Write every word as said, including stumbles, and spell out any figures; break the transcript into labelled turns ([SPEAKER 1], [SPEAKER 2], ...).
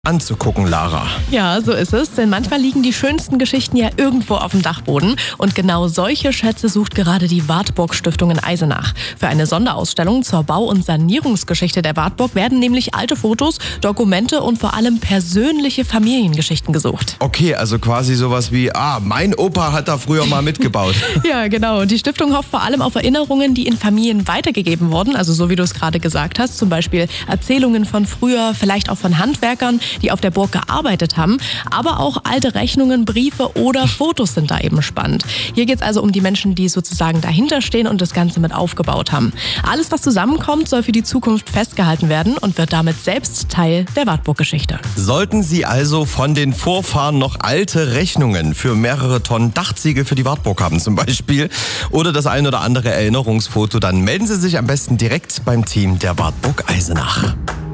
[SPEAKER 1] anzugucken, Lara.
[SPEAKER 2] Ja, so ist es, denn manchmal liegen die schönsten Geschichten ja irgendwo auf dem Dachboden. Und genau solche Schätze sucht gerade die Wartburg Stiftung in Eisenach. Für eine Sonderausstellung zur Bau- und Sanierungsgeschichte der Wartburg werden nämlich alte Fotos, Dokumente und vor allem persönliche Familiengeschichten gesucht.
[SPEAKER 1] Okay, also quasi sowas wie, ah, mein Opa hat da früher mal mitgebaut.
[SPEAKER 2] Ja, genau. Die Stiftung hofft vor allem auf Erinnerungen, die in Familien weitergegeben wurden. Also so wie du es gerade gesagt hast, zum Beispiel Erzählungen von früher, vielleicht auch von Handwerkern, die auf der Burg gearbeitet haben. Aber auch alte Rechnungen, Briefe oder Fotos sind da eben spannend. Hier geht es also um die Menschen, die sozusagen dahinter stehen und das Ganze mit aufgebaut haben. Alles, was zusammenkommt, soll für die Zukunft festgehalten werden und wird damit selbst Teil der Wartburg-Geschichte.
[SPEAKER 1] Sollten Sie also von den Vorfahren noch alte Rechnungen für mehrere Tonnen Dachziegel für die Wartburg haben zum Beispiel oder das ein oder andere Erinnerungsfoto, dann melden Sie sich am besten direkt beim Team der Wartburg Eisenach.